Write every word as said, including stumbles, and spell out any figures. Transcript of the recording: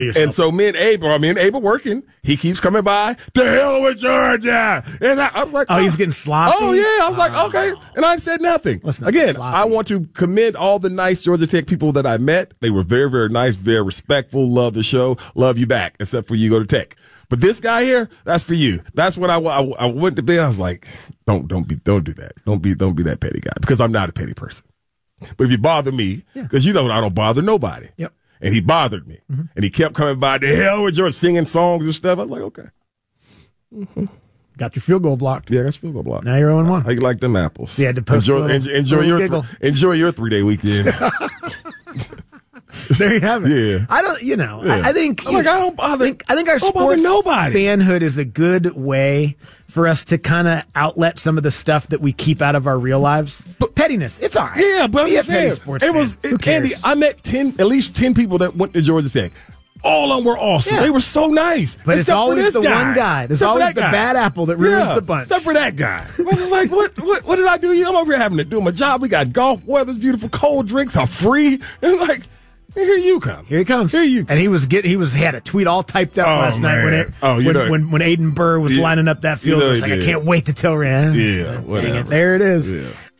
And so me and Abe, or me and Abe are working. He keeps coming by. To hell with Georgia! And I, I was like, oh, oh, he's getting sloppy? Oh, yeah. I was oh. like, okay. And I said nothing. Again, I want to commend all the nice Georgia Tech people that I met. They were very, very nice, very respectful. Love the show. Love you back, except for you go to Tech. But this guy here, that's for you. That's what I, I, I went to bed. I was like, don't, don't be, don't do that. Don't be, don't be that petty guy, because I'm not a petty person. But if you bother me, because yeah. you know I don't bother nobody. Yep. And he bothered me. Mm-hmm. And he kept coming by. The hell with George, singing songs and stuff. I was like, okay. Mm-hmm. Got your field goal blocked. Yeah, that's field goal blocked. Now you're oh and one. How you like them apples? So you had to post enjoy, a little, enjoy, a your giggle. th- enjoy your three day weekend. There you have it. Yeah. I don't, you know, yeah. I, I think, I'm like, I don't bother. I think, I think our sports fanhood is a good way for us to kind of outlet some of the stuff that we keep out of our real lives. But pettiness, it's all right. Yeah, but Be I'm saying, sports it was, it, Andy, I met ten, at least ten people that went to Georgia Tech. All of them were awesome. Yeah. They were so nice. But it's always the guy. one guy. There's Except always the guy. bad apple that ruins yeah. the bunch. Except for that guy. I was just like, what, what, what did I do? I'm over here having to do my job. We got golf weather's beautiful, cold drinks are free. And like, here you come. Here he comes. Here you come. And he was getting, he was, he had a tweet all typed up oh, last man. night when it, oh, you when, know, when, when Aiden Burr was yeah, lining up that field. You know it was like, did. I can't wait to tell Rand. Yeah, whatever. It. There it is. Yeah.